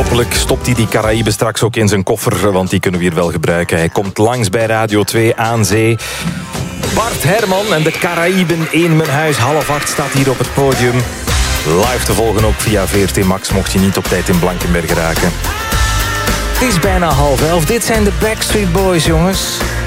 Hopelijk stopt hij die Caraïben straks ook in zijn koffer, want die kunnen we hier wel gebruiken. Hij komt langs bij Radio 2 aan zee. Bart Herman en de Caraïben in mijn huis. 7:30 staat hier op het podium. Live te volgen ook via VRT Max, mocht je niet op tijd in Blankenberg raken. Het is bijna 10:30. Dit zijn de Backstreet Boys, jongens.